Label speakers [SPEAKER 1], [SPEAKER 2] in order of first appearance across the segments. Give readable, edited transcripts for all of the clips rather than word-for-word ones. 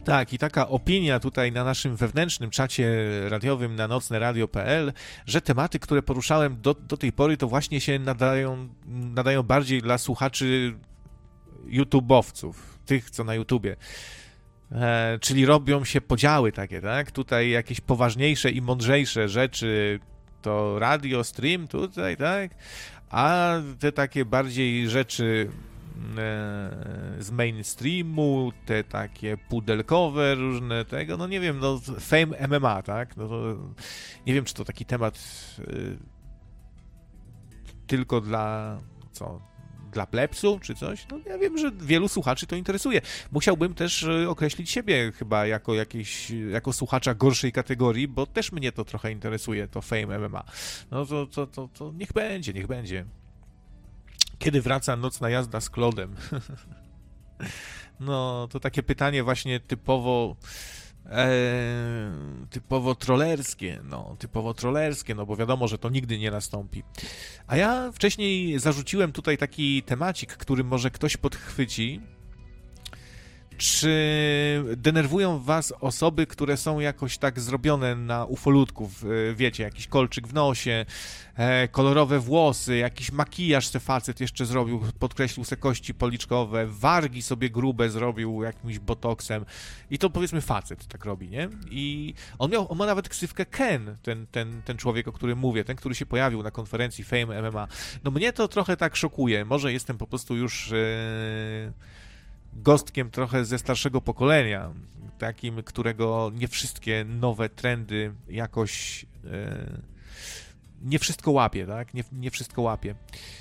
[SPEAKER 1] Tak, i taka opinia tutaj na naszym wewnętrznym czacie radiowym na nocneradio.pl, że tematy, które poruszałem do tej pory, to właśnie się nadają bardziej dla słuchaczy YouTube'owców, tych, co na YouTubie. Czyli robią się podziały takie, tak? Tutaj jakieś poważniejsze i mądrzejsze rzeczy to radio, stream tutaj, tak? A te takie bardziej rzeczy z mainstreamu, te takie pudelkowe różne tego, no nie wiem, no Fame MMA, tak? No to nie wiem, czy to taki temat tylko dla dla plebsów, czy coś? No ja wiem, że wielu słuchaczy to interesuje. Musiałbym też określić siebie chyba jako słuchacza gorszej kategorii, bo też mnie to trochę interesuje, to Fame MMA. No to niech będzie. Kiedy wraca nocna jazda z Klodem? No, to takie pytanie właśnie typowo trollerskie, no bo wiadomo, że to nigdy nie nastąpi. A ja wcześniej zarzuciłem tutaj taki temacik, który może ktoś podchwyci. Czy denerwują was osoby, które są jakoś tak zrobione na ufolutków, wiecie, jakiś kolczyk w nosie, kolorowe włosy, jakiś makijaż se facet jeszcze zrobił, podkreślił se kości policzkowe, wargi sobie grube zrobił jakimś botoksem i to powiedzmy facet tak robi, nie? I on ma nawet ksywkę Ken, ten człowiek, o którym mówię, ten, który się pojawił na konferencji Fame MMA. No mnie to trochę tak szokuje, może jestem po prostu już gostkiem trochę ze starszego pokolenia, takim, którego nie wszystkie nowe trendy jakoś nie wszystko łapie, tak? Nie wszystko łapie.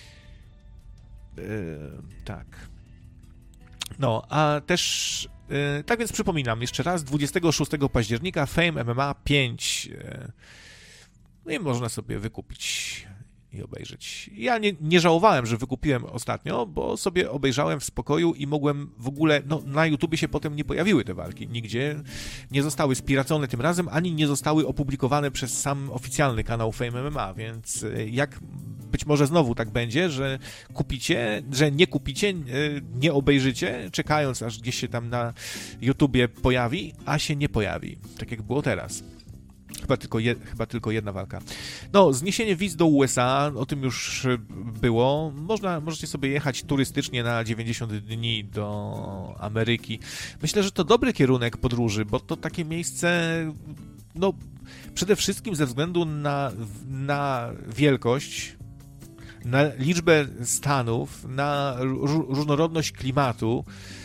[SPEAKER 1] Tak. No, a też tak więc przypominam jeszcze raz, 26 października Fame MMA 5. No i można sobie wykupić i obejrzeć. Ja nie żałowałem, że wykupiłem ostatnio, bo sobie obejrzałem w spokoju i mogłem w ogóle, no na YouTubie się potem nie pojawiły te walki, nigdzie nie zostały spiracone tym razem, ani nie zostały opublikowane przez sam oficjalny kanał Fame MMA, więc jak być może znowu tak będzie, że nie kupicie, nie obejrzycie, czekając aż gdzieś się tam na YouTubie pojawi, a się nie pojawi, tak jak było teraz. Chyba tylko jedna walka. No, zniesienie wiz do USA, o tym już było. Możecie sobie jechać turystycznie na 90 dni do Ameryki. Myślę, że to dobry kierunek podróży, bo to takie miejsce, no, przede wszystkim ze względu na wielkość, na liczbę stanów, na różnorodność klimatu,